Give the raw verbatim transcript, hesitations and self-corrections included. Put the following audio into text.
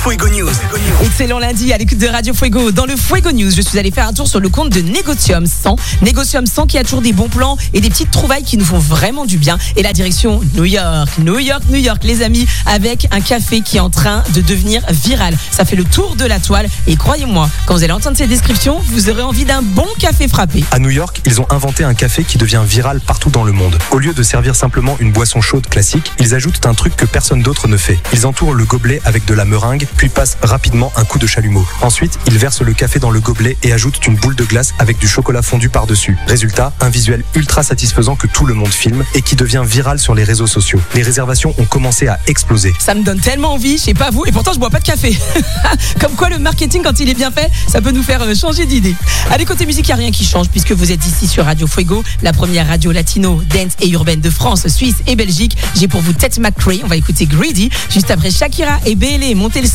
Fuego News. Excellent lundi à l'écoute de Radio Fuego. Dans le Fuego News, je suis allé faire un tour sur le compte de Negocium cent. Negocium cent qui a toujours des bons plans et des petites trouvailles qui nous font vraiment du bien. Et la direction New York, New York, New York, les amis, avec un café qui est en train de devenir viral. Ça fait le tour de la toile et croyez-moi, quand vous allez entendre ces descriptions, vous aurez envie d'un bon café frappé. À New York, ils ont inventé un café qui devient viral partout dans le monde. Au lieu de servir simplement une boisson chaude classique, ils ajoutent un truc que personne d'autre ne fait. Ils entourent le gobelet avec de la meringue, puis passent rapidement un coup de chalumeau. Ensuite, ils versent le café dans le gobelet et ajoutent une boule de glace avec du chocolat fondu par-dessus. Résultat, un visuel ultra satisfaisant que tout le monde filme et qui devient viral sur les réseaux sociaux. Les réservations ont commencé à exploser. Ça me donne tellement envie, je sais pas vous, et pourtant je bois pas de café. Comme quoi le marketing, quand il est bien fait, ça peut nous faire changer d'idée. Allez, côté musique, il n'y a rien qui change puisque vous êtes ici sur Radio Fuego, la première radio latino, dance et urbaine de France, Suisse et Belgique. J'ai pour vous Ted McRae, on va écouter Greedy, juste après Shakira et B L E. Montez le son.